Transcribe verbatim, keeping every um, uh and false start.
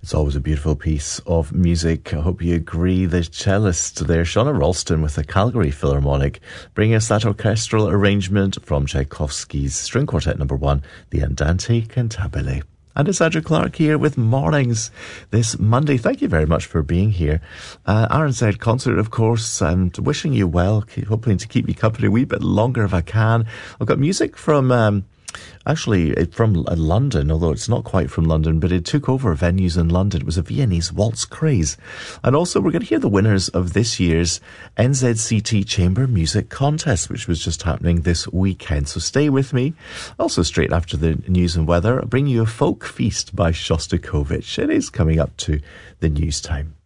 It's always a beautiful piece of music. I hope you agree. The cellist there, Shauna Ralston with the Calgary Philharmonic, bringing us that orchestral arrangement from Tchaikovsky's String Quartet number one, the Andante Cantabile. And it's Andrew Clark here with Mornings this Monday. Thank you very much for being here. Uh, R N Z concert, of course, and wishing you well, hoping to keep you company a wee bit longer if I can. I've got music from... Um, Actually, from London, although it's not quite from London, but it took over venues in London. It was a Viennese waltz craze. And also, we're going to hear the winners of this year's N Z C T Chamber Music Contest, which was just happening this weekend. So stay with me. Also, straight after the news and weather, I'll bring you a folk feast by Shostakovich. It is coming up to the news time.